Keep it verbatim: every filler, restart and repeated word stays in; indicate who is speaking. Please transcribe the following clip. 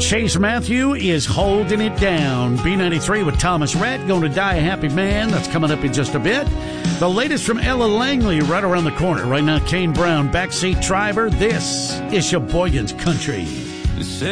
Speaker 1: Chase Matthew is holding it down. B ninety-three with Thomas Rhett, Going to Die a Happy Man. That's coming up in just a bit. The latest from Ella Langley right around the corner. Right now, Kane Brown, Backseat Driver. This is Sheboygan's Country.